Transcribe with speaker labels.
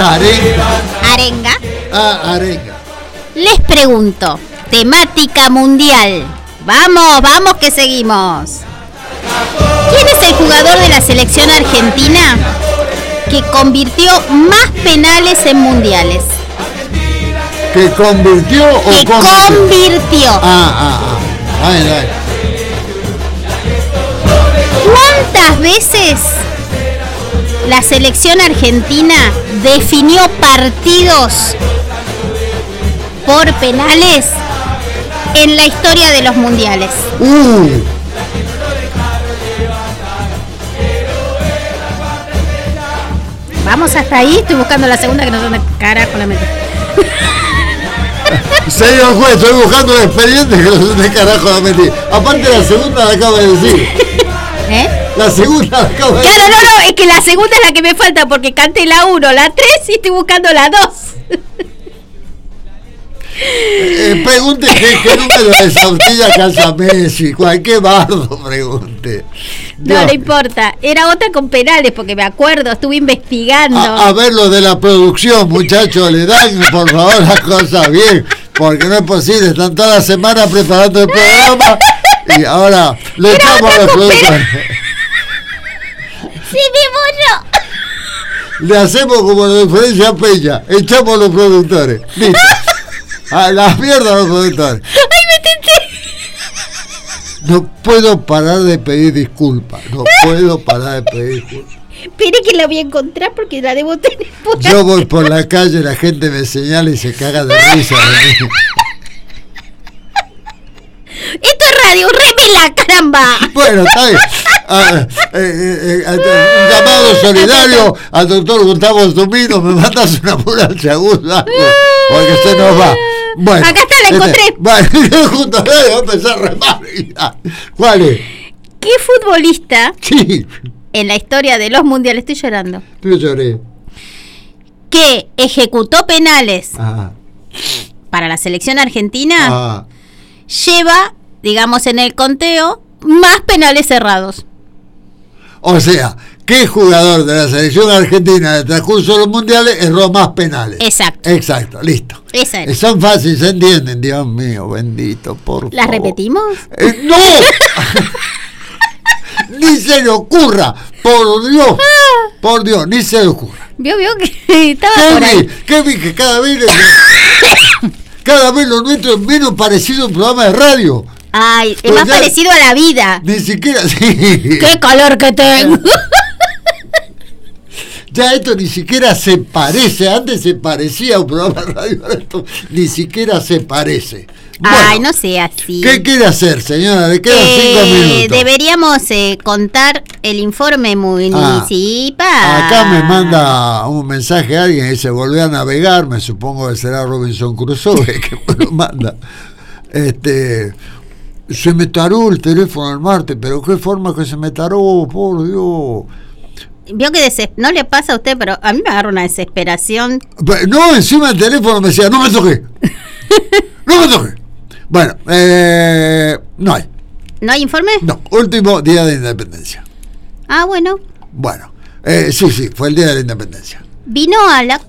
Speaker 1: Arenga.
Speaker 2: Arenga.
Speaker 1: Les pregunto, temática mundial. Vamos que seguimos. ¿Quién es el jugador de la selección argentina que convirtió más penales en mundiales?
Speaker 2: ¿Que convirtió o
Speaker 1: convirtió?
Speaker 2: Dale.
Speaker 1: ¿Cuántas veces la selección argentina definió partidos por penales en la historia de los mundiales? Vamos hasta ahí, estoy buscando la segunda que no sé dónde carajo la metí.
Speaker 2: Señor juez, estoy buscando un expediente que no sé dónde carajo la metí. Aparte la segunda la acabo de decir. La segunda la acabo de decir.
Speaker 1: Claro, no, es que la segunda es la que me falta porque canté la 1, la 3 y estoy buscando la 2.
Speaker 2: Pregunte qué número de zautilla calza Messi, cualquier bardo pregunte.
Speaker 1: No le importa, era otra con penales porque me acuerdo, estuve investigando.
Speaker 2: A ver lo de la producción, muchachos, le dan por favor las cosas bien, porque no es posible, están toda la semana preparando el programa y ahora le echamos a los productores.
Speaker 1: Sí, mi bollo.
Speaker 2: Le hacemos como la diferencia Peña, echamos a los productores. Listo. A la mierda los productores.
Speaker 1: ¡Ay, me tenté!
Speaker 2: No puedo parar de pedir disculpas.
Speaker 1: Espere que la voy a encontrar porque la debo tener por ahí.
Speaker 2: Yo voy por la calle, la gente me señala y se caga de risa de mí.
Speaker 1: Esto es radio, remela, caramba.
Speaker 2: Bueno, está bien. Un llamado solidario al doctor Gustavo Zumino. Me mandas una ambulancia aguda porque se nos va. Bueno,
Speaker 1: acá está, la encontré.
Speaker 2: Bueno, junto a él va a empezar a remar. ¿Cuál es?
Speaker 1: ¿Qué futbolista
Speaker 2: Sí.
Speaker 1: en la historia de los mundiales, estoy llorando,
Speaker 2: Yo lloré.
Speaker 1: que ejecutó penales para la selección argentina, lleva, digamos, en el conteo más penales cerrados?
Speaker 2: O sea, ¿qué jugador de la selección argentina del transcurso de los mundiales erró más penales? Exacto, listo.
Speaker 1: Esa es.
Speaker 2: Son fáciles, se entienden, Dios mío, bendito, por favor.
Speaker 1: ¿Las repetimos?
Speaker 2: ¡No! Ni se le ocurra, por Dios, ni se le ocurra.
Speaker 1: Vio que estaba por ahí.
Speaker 2: ¿Qué vi? Que cada vez lo nuestro es menos parecido a un programa de radio.
Speaker 1: Ay, es más parecido a la vida.
Speaker 2: Ni siquiera, sí.
Speaker 1: ¡Qué calor que tengo!
Speaker 2: Ya esto ni siquiera se parece. Antes se parecía a un programa de radio, ahora esto ni siquiera se parece. Bueno,
Speaker 1: ay, no sea así.
Speaker 2: ¿Qué quiere hacer, señora? Le quedan 5 minutos.
Speaker 1: Deberíamos contar el informe municipal.
Speaker 2: Acá me manda un mensaje a alguien y dice: volví a navegar. Me supongo que será Robinson Crusoe que me lo manda. Se me taró el teléfono el martes, pero qué forma que se me taró, por Dios.
Speaker 1: Vio que no le pasa a usted, pero a mí me agarra una desesperación.
Speaker 2: No, encima del teléfono me decía: no me toqué. Bueno, no hay.
Speaker 1: ¿No hay informe?
Speaker 2: No, último día de independencia.
Speaker 1: Ah, bueno.
Speaker 2: Bueno, sí, fue el día de la independencia.
Speaker 1: Vino a la